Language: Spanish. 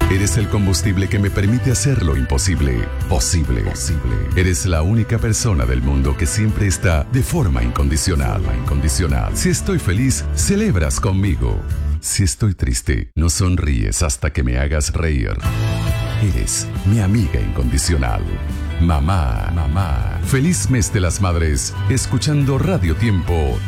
Eres el combustible que me permite hacer lo imposible, posible. Eres la única persona del mundo que siempre está de forma incondicional. Si estoy feliz, celebras conmigo. Si estoy triste, no sonríes hasta que me hagas reír. Eres mi amiga incondicional. Mamá. Feliz mes de las madres, escuchando Radio Tiempo